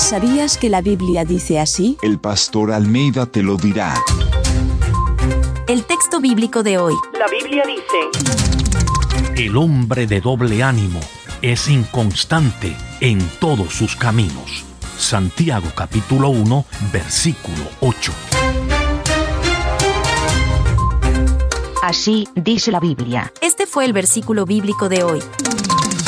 ¿Sabías que la Biblia dice así? El pastor Almeida te lo dirá. El texto bíblico de hoy. La Biblia dice: El hombre de doble ánimo es inconstante en todos sus caminos. Santiago capítulo 1, versículo 8. Así dice la Biblia. Este fue el versículo bíblico de hoy.